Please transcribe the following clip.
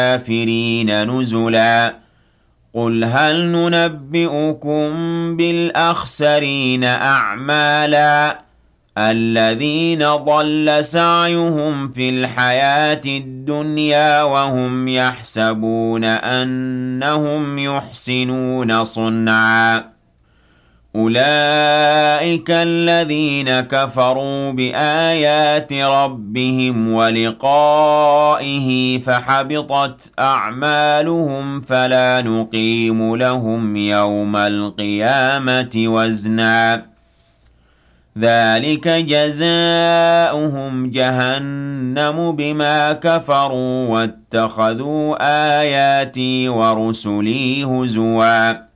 الكافرين نزلا قل هل ننبئكم بالأخسرين أعمالا الذين ضل سعيهم في الحياة الدنيا وهم يحسبون أنهم يحسنون صنعا أولئك الذين كفروا بآيات ربهم ولقائه فحبطت أعمالهم فلا نقيم لهم يوم القيامة وزنا ذلك جزاؤهم جهنم بما كفروا واتخذوا آياتي ورسلي هزوا